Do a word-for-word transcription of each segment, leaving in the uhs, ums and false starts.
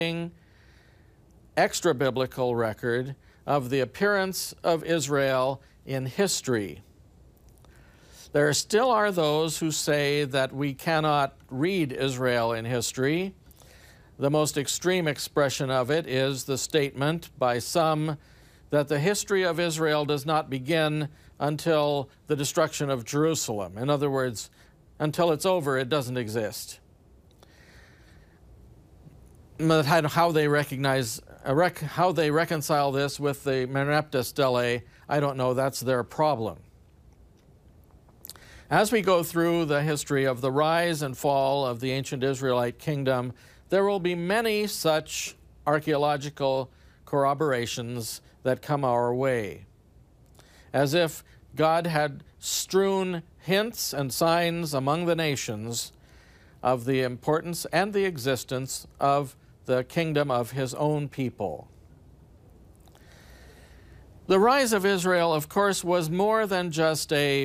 extra-biblical record of the appearance of Israel in history. There still are those who say that we cannot read Israel in history. The most extreme expression of it is the statement by some that the history of Israel does not begin until the destruction of Jerusalem. In other words, until it's over, it doesn't exist. How they recognize, how they reconcile this with the Merneptah Stele, I don't know. That's their problem. As we go through the history of the rise and fall of the ancient Israelite kingdom, there will be many such archaeological corroborations that come our way, as if God had strewn hints and signs among the nations of the importance and the existence of the kingdom of his own people. The rise of Israel, of course, was more than just a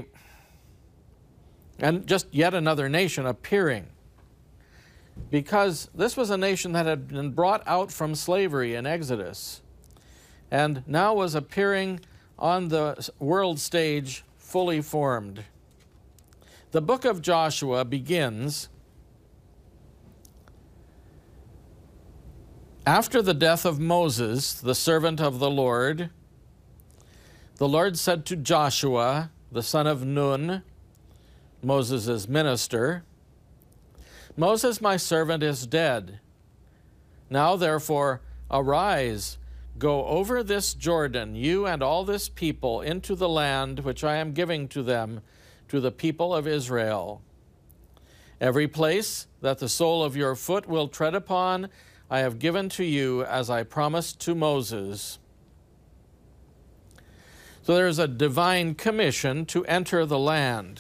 and just yet another nation appearing, because this was a nation that had been brought out from slavery in Exodus and now was appearing on the world stage fully formed. The book of Joshua begins after the death of Moses, the servant of the Lord. The Lord said to Joshua, the son of Nun, Moses' minister, "Moses, my servant, is dead. Now, therefore, arise, go over this Jordan, you and all this people, into the land which I am giving to them, to the people of Israel. Every place that the sole of your foot will tread upon, I have given to you, as I promised to Moses." So there is a divine commission to enter the land.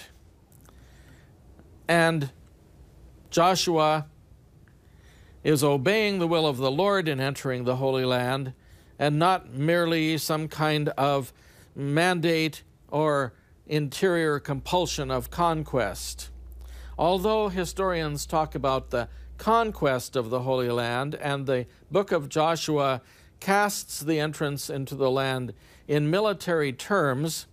And Joshua is obeying the will of the Lord in entering the Holy Land, and not merely some kind of mandate or interior compulsion of conquest. Although historians talk about the conquest of the Holy Land, and the book of Joshua casts the entrance into the land in military terms,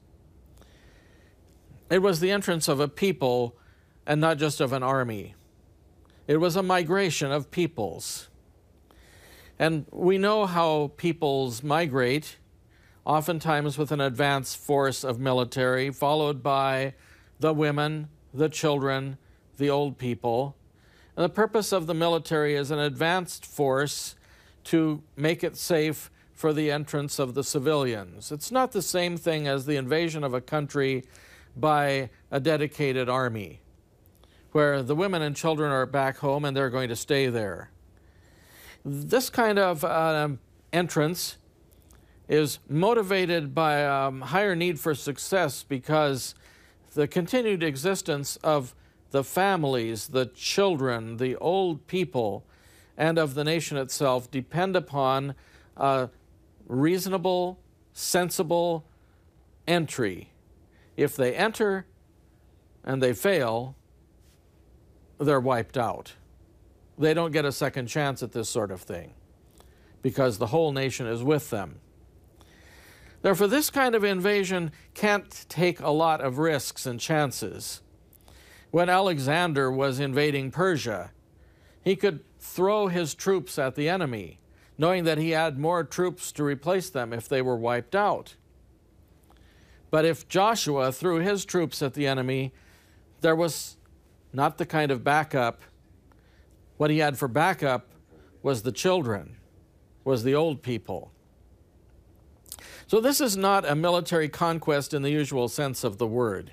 it was the entrance of a people and not just of an army. It was a migration of peoples. And we know how peoples migrate, oftentimes with an advance force of military, followed by the women, the children, the old people. And the purpose of the military is an advanced force to make it safe for the entrance of the civilians. It's not the same thing as the invasion of a country by a dedicated army, where the women and children are back home and they're going to stay there. This kind of uh, entrance is motivated by a um, higher need for success, because the continued existence of the families, the children, the old people, and of the nation itself depend upon a reasonable, sensible entry. If they enter and they fail, they're wiped out. They don't get a second chance at this sort of thing, because the whole nation is with them. Therefore, this kind of invasion can't take a lot of risks and chances. When Alexander was invading Persia, he could throw his troops at the enemy, knowing that he had more troops to replace them if they were wiped out. But if Joshua threw his troops at the enemy, there was not the kind of backup. What he had for backup was the children, was the old people. So this is not a military conquest in the usual sense of the word.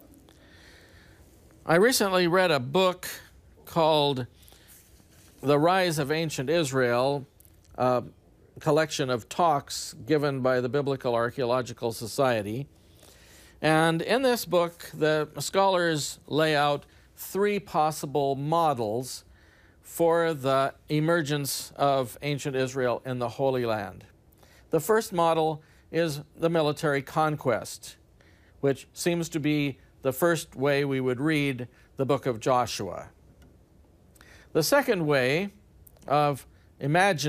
I recently read a book called The Rise of Ancient Israel, a collection of talks given by the Biblical Archaeological Society. And in this book, the scholars lay out three possible models for the emergence of ancient Israel in the Holy Land. The first model is the military conquest, which seems to be the first way we would read the book of Joshua. The second way of imagining